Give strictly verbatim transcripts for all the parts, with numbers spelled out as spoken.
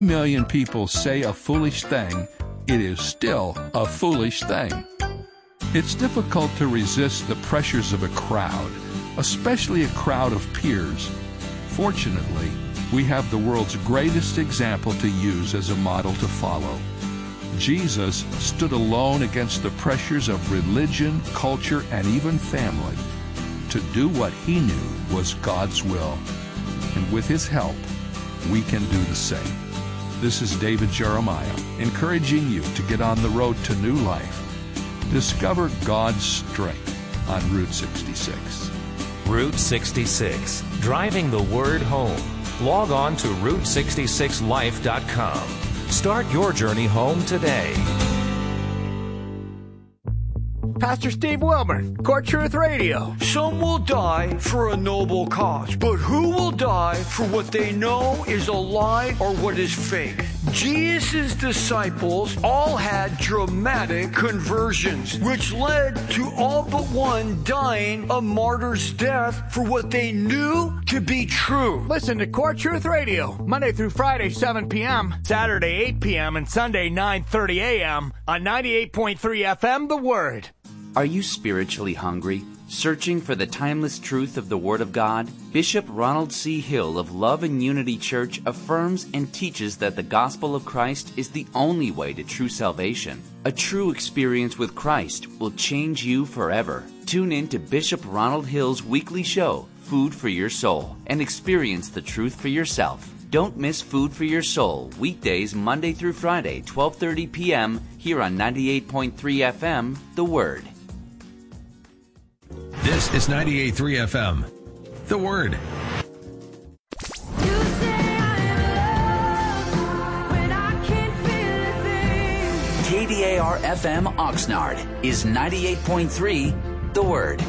million people say a foolish thing, it is still a foolish thing. It's difficult to resist the pressures of a crowd, especially a crowd of peers. Fortunately, we have the world's greatest example to use as a model to follow. Jesus stood alone against the pressures of religion, culture, and even family to do what he knew was God's will. And with his help, we can do the same. This is David Jeremiah, encouraging you to get on the road to new life. Discover God's strength on Route sixty-six. Route sixty-six, driving the word home. Log on to route sixty-six life dot com. Start your journey home today. Pastor Steve Wilburn, Core Truth Radio. Some will die for a noble cause, but who will die for what they know is a lie or what is fake? Jesus' disciples all had dramatic conversions, which led to all but one dying a martyr's death for what they knew to be true. Listen to Core Truth Radio, Monday through Friday, seven p.m., Saturday, eight p.m., and Sunday, nine thirty a.m. on ninety-eight point three F M, The Word. Are you spiritually hungry, searching for the timeless truth of the Word of God? Bishop Ronald C. Hill of Love and Unity Church affirms and teaches that the gospel of Christ is the only way to true salvation. A true experience with Christ will change you forever. Tune in to Bishop Ronald Hill's weekly show, Food for Your Soul, and experience the truth for yourself. Don't miss Food for Your Soul, weekdays Monday through Friday, twelve thirty p.m., here on ninety-eight point three F M, The Word. This is ninety-eight point three F M, The Word. K D A R F M Oxnard is ninety-eight point three, The Word.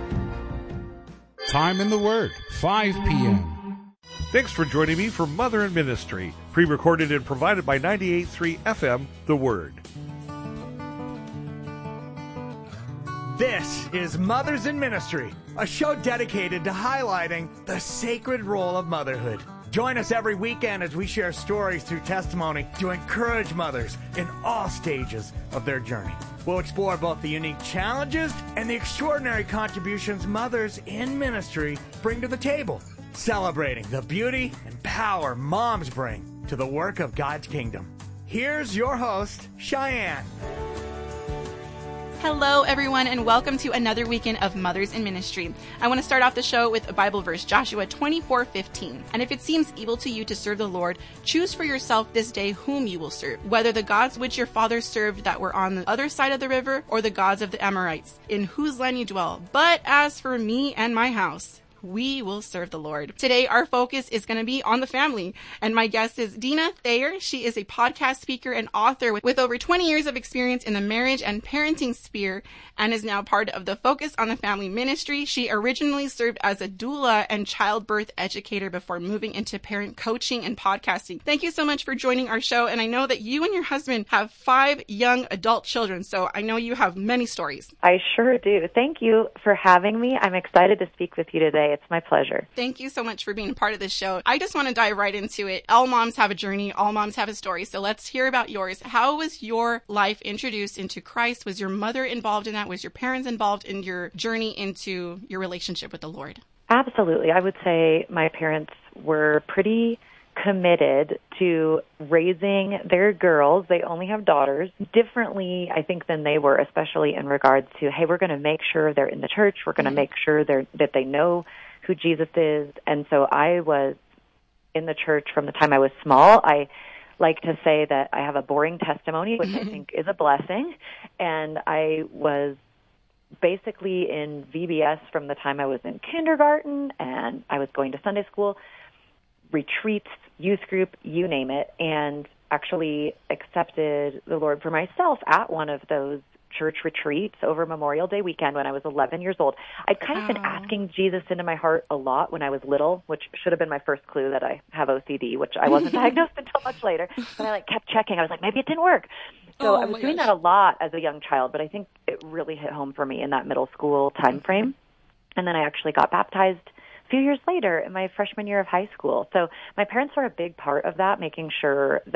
Time in The Word, five p.m. Thanks for joining me for Mother in Ministry, pre-recorded and provided by ninety-eight point three F M, The Word. This is Mothers in Ministry, a show dedicated to highlighting the sacred role of motherhood. Join us every weekend as we share stories through testimony to encourage mothers in all stages of their journey. We'll explore both the unique challenges and the extraordinary contributions mothers in ministry bring to the table, celebrating the beauty and power moms bring to the work of God's kingdom. Here's your host, Cheyenne. Hello, everyone, and welcome to another weekend of Mothers in Ministry. I want to start off the show with a Bible verse, Joshua twenty-four fifteen. And if it seems evil to you to serve the Lord, choose for yourself this day whom you will serve, whether the gods which your fathers served that were on the other side of the river, or the gods of the Amorites, in whose land you dwell. But as for me and my house, we will serve the Lord. Today, our focus is going to be on the family. And my guest is Dina Thayer. She is a podcast speaker and author with, with over twenty years of experience in the marriage and parenting sphere and is now part of the Focus on the Family ministry. She originally served as a doula and childbirth educator before moving into parent coaching and podcasting. Thank you so much for joining our show. And I know that you and your husband have five young adult children, so I know you have many stories. I sure do. Thank you for having me. I'm excited to speak with you today. It's my pleasure. Thank you so much for being a part of this show. I just want to dive right into it. All moms have a journey. All moms have a story. So let's hear about yours. How was your life introduced into Christ? Was your mother involved in that? Was your parents involved in your journey into your relationship with the Lord? Absolutely. I would say my parents were pretty committed to raising their girls. They only have daughters differently, I think, than they were, especially in regards to, hey, we're going to make sure they're in the church. We're going to mm-hmm. make sure they're, that they know who Jesus is. And so I was in the church from the time I was small. I like to say that I have a boring testimony, which mm-hmm. I think is a blessing. And I was basically in V B S from the time I was in kindergarten, and I was going to Sunday school, retreats, youth group, you name it, and actually accepted the Lord for myself at one of those church retreats over Memorial Day weekend when I was eleven years old. I'd kind of been asking Jesus into my heart a lot when I was little, which should have been my first clue that I have O C D, which I wasn't diagnosed until much later. But I like kept checking. I was like, maybe it didn't work. So oh, I was doing gosh. that a lot as a young child, but I think it really hit home for me in that middle school time frame. And then I actually got baptized a few years later in my freshman year of high school. So my parents were a big part of that, making sure